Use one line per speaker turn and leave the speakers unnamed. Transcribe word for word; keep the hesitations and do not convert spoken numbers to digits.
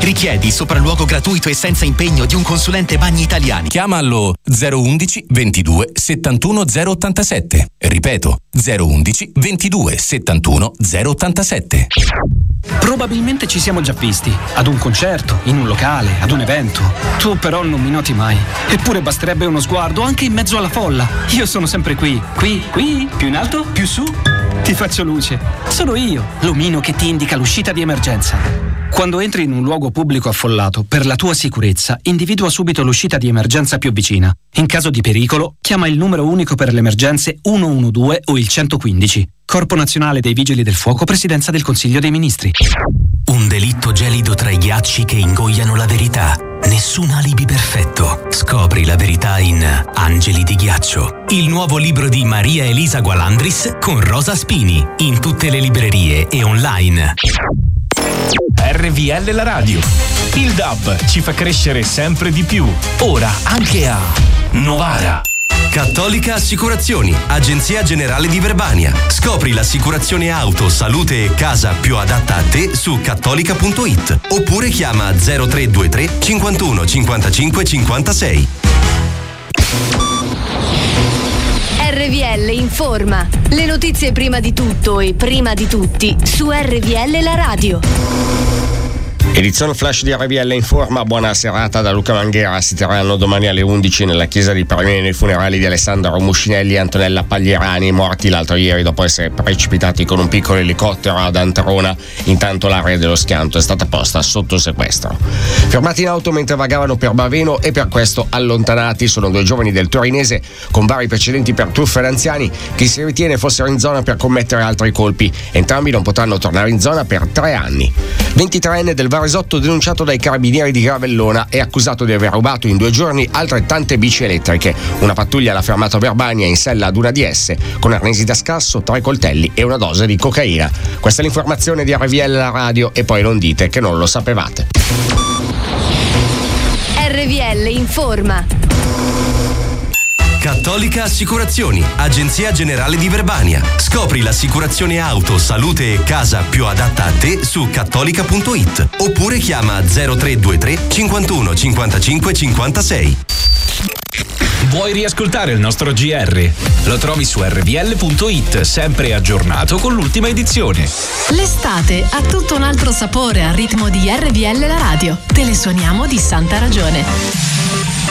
Richiedi sopralluogo gratuito e senza impegno di un consulente Bagni Italiani.
Chiama allo zero undici ventidue settantuno zero ottantasette. Ripeto, zero undici ventidue settantuno zero ottantasette.
Probabilmente ci siamo già visti, ad un concerto, in un locale, ad un evento. Tu però non mi noti mai. Eppure basterebbe uno sguardo anche in mezzo alla folla. Io sono sempre qui, qui, qui, più in alto, più su. Ti faccio luce. Sono io, l'omino che ti indica l'uscita di emergenza. Quando entri in un luogo pubblico affollato, per la tua sicurezza, individua subito l'uscita di emergenza più vicina. In caso di pericolo, chiama il numero unico per le emergenze uno uno due o il centoquindici. Corpo Nazionale dei Vigili del Fuoco, Presidenza del Consiglio dei Ministri.
Un delitto gelido tra i ghiacci che ingoiano la verità. Nessun alibi perfetto. Scopri la verità in Angeli di Ghiaccio, il nuovo libro di Maria Elisa Gualandris con Rosa Spini, in tutte le librerie e online.
R V L la radio. Il D A B ci fa crescere sempre di più. Ora anche a Novara.
Cattolica Assicurazioni, agenzia generale di Verbania. Scopri l'assicurazione auto, salute e casa più adatta a te su cattolica punto it oppure chiama zero tre due tre cinquantuno cinquantacinque cinquantasei.
R V L informa. Le notizie prima di tutto e prima di tutti su R V L la radio.
Edizione flash di R V L Informa, buona serata da Luca Manghera. Si terranno domani alle undici nella chiesa di Parmeno i funerali di Alessandro Muscinelli e Antonella Paglierani, morti l'altro ieri dopo essere precipitati con un piccolo elicottero ad Anterona. Intanto l'area dello schianto è stata posta sotto sequestro. Fermati in auto mentre vagavano per Baveno e per questo allontanati sono due giovani del torinese con vari precedenti per truffe ad anziani che si ritiene fossero in zona per commettere altri colpi. Entrambi non potranno tornare in zona per tre anni. ventitreenne del Varesotto, denunciato dai carabinieri di Gravellona, è accusato di aver rubato in due giorni altrettante bici elettriche. Una pattuglia l'ha fermato a Verbania in sella ad una D S con arnesi da scasso, tre coltelli e una dose di cocaina. Questa è l'informazione di R V L la radio e poi non dite che non lo sapevate.
R V L informa.
Cattolica Assicurazioni, agenzia generale di Verbania. Scopri l'assicurazione auto, salute e casa più adatta a te su cattolica punto it oppure chiama zero tre due tre cinquantuno cinquantacinque cinquantasei.
Vuoi riascoltare il nostro G R? Lo trovi su R V L punto it, sempre aggiornato con l'ultima edizione.
L'estate ha tutto un altro sapore al ritmo di R V L la radio. Te le suoniamo di santa ragione.